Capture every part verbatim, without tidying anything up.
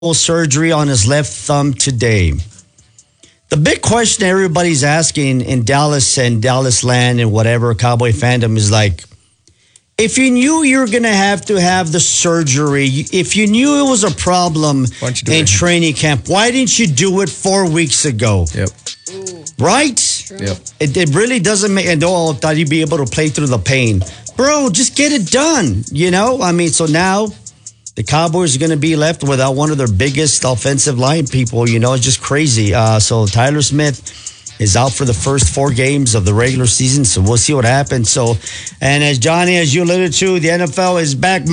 surgery on his left thumb today. The big question everybody's asking in Dallas and Dallas land and whatever Cowboy fandom is like, if you knew you were going to have to have the surgery, if you knew it was a problem in training camp, why didn't you do it four weeks ago? Yep. Right? Yep. It, it really doesn't make, and oh, thought you'd be able to play through the pain. Bro, just get it done, you know? I mean, so now the Cowboys are going to be left without one of their biggest offensive line people. You know, it's just crazy. Uh, so Tyler Smith is out for the first four games of the regular season. So we'll see what happens. So, and as Johnny, as you alluded to, the N F L is back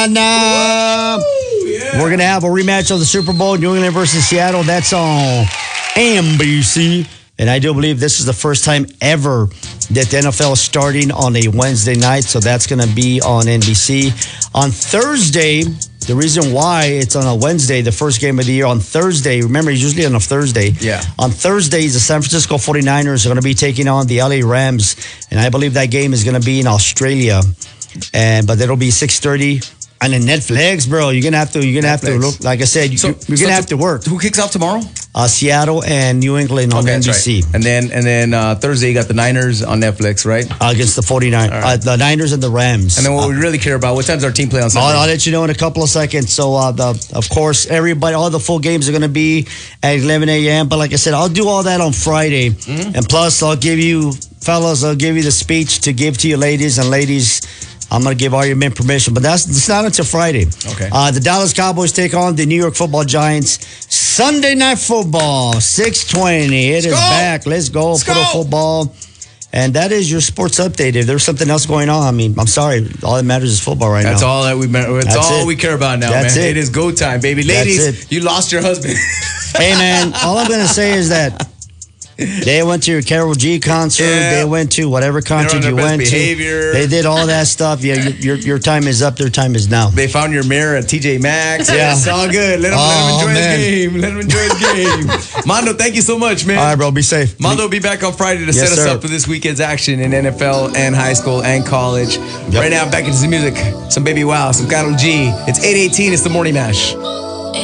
mañana. Yeah. We're going to have a rematch of the Super Bowl, New England versus Seattle. That's on N B C. And I do believe this is the first time ever that the N F L is starting on a Wednesday night. So that's going to be on N B C. On Thursday, the reason why it's on a Wednesday, the first game of the year, on Thursday, remember, it's usually on a Thursday. Yeah. On Thursdays, the San Francisco forty-niners are going to be taking on the L A Rams. And I believe that game is going to be in Australia. And But it'll be six thirty. And then Netflix, bro, you're going to have to, you're going to have to look, like I said, you, so, you're going to so have to work. Who kicks off tomorrow? Uh, Seattle and New England on okay, N B C. Right. And then and then uh, Thursday, you got the Niners on Netflix, right? Uh, against the forty-niners. Right. Uh, the Niners and the Rams. And then what uh, we really care about, what time's our team play on Sunday? I'll, I'll let you know in a couple of seconds. So, uh, the, of course, everybody, all the full games are going to be at eleven a.m. But like I said, I'll do all that on Friday. Mm-hmm. And plus, I'll give you, fellas, I'll give you the speech to give to you ladies. And ladies, I'm going to give all your men permission, but that's it's not until Friday. Okay. Uh, the Dallas Cowboys take on the New York Football Giants. Sunday Night Football, six twenty. It Let's is go. back. Let's go. Let's Put go. a football. And that is your sports update. If there's something else going on, I mean, I'm sorry. All that matters is football right that's now. All that we, that's, that's all it. we care about now, that's man. It. it is go time, baby. Ladies, you lost your husband. Hey, man, all I'm going to say is that they went to your Karol G concert. Yeah. They went to whatever concert you went behavior. to. They did all that stuff. Yeah, your, your your time is up. Their time is now. They found your mirror at T J Maxx. Yeah. It's all good. Let him, oh, let him enjoy man. his game. Let him enjoy his game. Mondo, thank you so much, man. All right, bro. Be safe. Mondo will be back on Friday to yes, set us sir. up for this weekend's action in N F L and high school and college. Yep. Right now, back into some music. Some Baby Wow, some Karol G. It's eight eighteen. It's the Morning Mash.